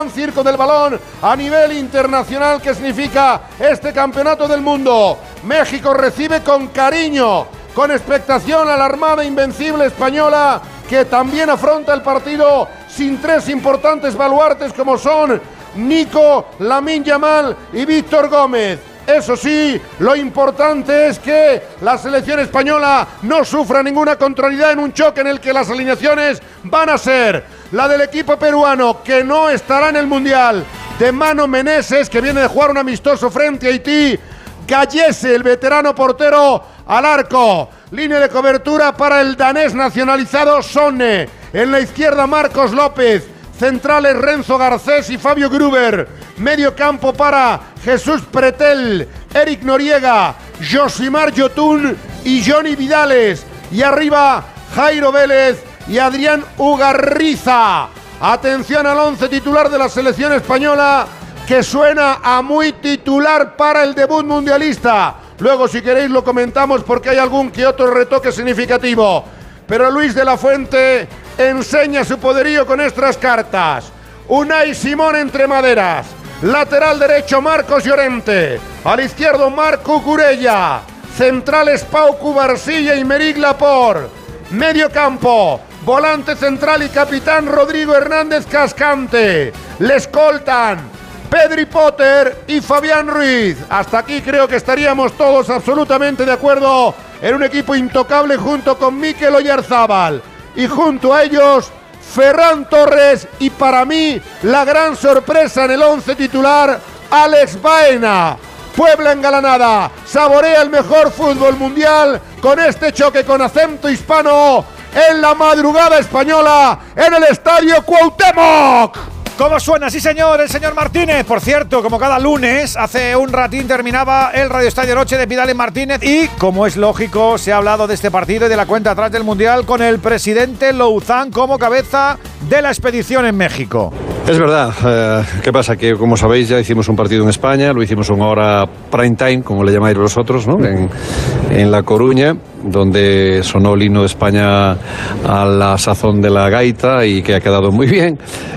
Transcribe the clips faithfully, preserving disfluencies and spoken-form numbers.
circo del balón a nivel internacional que significa este campeonato del mundo. México recibe con cariño, con expectación a la Armada Invencible española, que también afronta el partido sin tres importantes baluartes como son Nico, Lamine Yamal y Víctor Gómez. Eso sí, lo importante es que la selección española no sufra ninguna contrariedad en un choque en el que las alineaciones van a ser la del equipo peruano, que no estará en el Mundial, de Mano Meneses, que viene de jugar un amistoso frente a Haití, Gallese, el veterano portero, al arco, línea de cobertura para el danés nacionalizado Sonne, en la izquierda Marcos López, centrales Renzo Garcés y Fabio Gruber, medio campo para Jesús Pretel, Eric Noriega, Josimar Yotun y Johnny Vidales, y arriba Jairo Vélez y Adrián Ugarriza. Atención al once titular de la selección española, que suena a muy titular para el debut mundialista. Luego, si queréis, lo comentamos porque hay algún que otro retoque significativo. Pero Luis de la Fuente enseña su poderío con estas cartas. Unai Simón entre maderas. Lateral derecho Marcos Llorente. Al izquierdo Marco Curella. Centrales Pau Cubarsilla y Meric Laporte. Medio campo, volante central y capitán Rodrigo Hernández Cascante. Le escoltan Pedri Potter y Fabián Ruiz. Hasta aquí creo que estaríamos todos absolutamente de acuerdo en un equipo intocable junto con Mikel Oyarzábal. Y junto a ellos, Ferran Torres y para mí, la gran sorpresa en el once titular, Alex Baena. Puebla engalanada, saborea el mejor fútbol mundial con este choque con acento hispano en la madrugada española en el Estadio Cuauhtémoc. ¿Cómo suena? Sí, señor, el señor Martínez. Por cierto, como cada lunes, hace un ratín terminaba el Radio Estadio Noche de Vidal y Martínez y, como es lógico, se ha hablado de este partido y de la cuenta atrás del Mundial con el presidente Louzán como cabeza de la expedición en México. Es verdad. Eh, ¿Qué pasa? Que, como sabéis, ya hicimos un partido en España, lo hicimos una hora prime time, como le llamáis vosotros, ¿no? En, en La Coruña, donde sonó el himno de España a la sazón de la gaita y que ha quedado muy bien.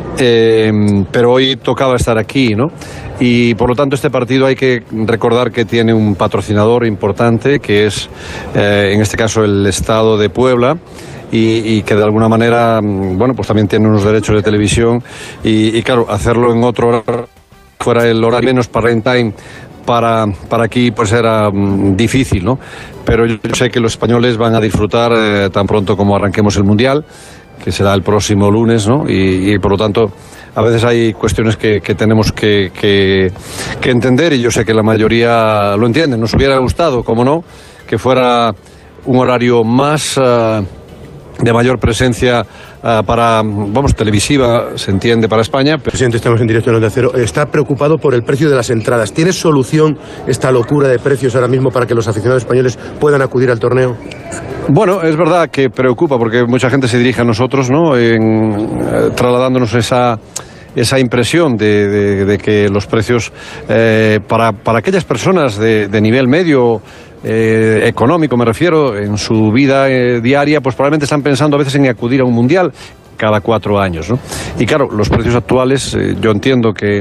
Eh, pero hoy tocaba estar aquí, ¿no? Y por lo tanto este partido hay que recordar que tiene un patrocinador importante, que es, eh, en este caso, el Estado de Puebla. Y, y que de alguna manera, bueno, pues también tiene unos derechos de televisión y, y claro, hacerlo en otro horario, fuera el horario menos prime time para, para aquí, pues era um, difícil, ¿no? Pero yo sé que los españoles van a disfrutar eh, tan pronto como arranquemos el Mundial, que será el próximo lunes, ¿no? Y, y por lo tanto, a veces hay cuestiones que, que tenemos que, que, que entender y yo sé que la mayoría lo entienden. Nos hubiera gustado, como no, que fuera un horario más... Uh, de mayor presencia uh, para, vamos, televisiva, se entiende, para España. Presidente, estamos en directo en Onda Cero. Está preocupado por el precio de las entradas. ¿Tiene solución esta locura de precios ahora mismo para que los aficionados españoles puedan acudir al torneo? Bueno, es verdad que preocupa porque mucha gente se dirige a nosotros, ¿no? En, eh, trasladándonos esa... esa impresión de, de, de que los precios eh, para, para aquellas personas de, de nivel medio eh, económico, me refiero, en su vida eh, diaria, pues probablemente están pensando a veces en acudir a un mundial cada cuatro años, ¿no? Y claro, los precios actuales, eh, yo entiendo que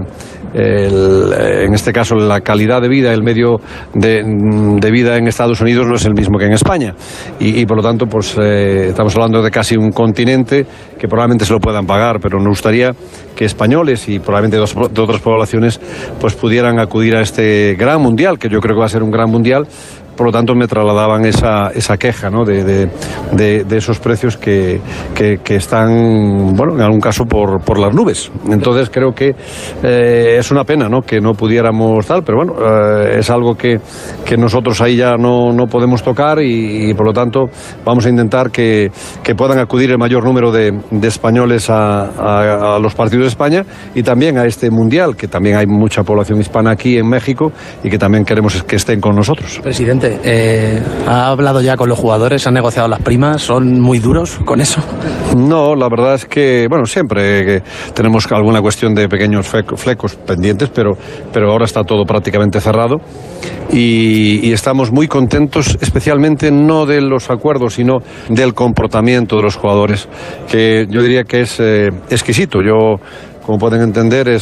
el, en este caso la calidad de vida, el medio de, de vida en Estados Unidos no es el mismo que en España y, y por lo tanto pues eh, estamos hablando de casi un continente que probablemente se lo puedan pagar, pero nos gustaría que españoles y probablemente de, de otras poblaciones pues pudieran acudir a este gran mundial, que yo creo que va a ser un gran mundial. Por lo tanto, me trasladaban esa, esa queja, ¿no? de, de, de, de esos precios que, que, que están, bueno, en algún caso por, por las nubes. Entonces creo que eh, es una pena, ¿no? Que no pudiéramos tal, pero bueno, eh, es algo que, que nosotros ahí ya no, no podemos tocar y, y por lo tanto vamos a intentar que, que puedan acudir el mayor número de, de españoles a, a, a los partidos de España y también a este mundial, que también hay mucha población hispana aquí en México y que también queremos que estén con nosotros. Presidente, Eh, ¿ha hablado ya con los jugadores? ¿Han negociado las primas? ¿Son muy duros con eso? No, la verdad es que, bueno, siempre que tenemos alguna cuestión de pequeños flecos pendientes, pero, pero ahora está todo prácticamente cerrado y, y estamos muy contentos, especialmente no de los acuerdos, sino del comportamiento de los jugadores, que yo diría que es eh, exquisito. Yo como pueden entender, es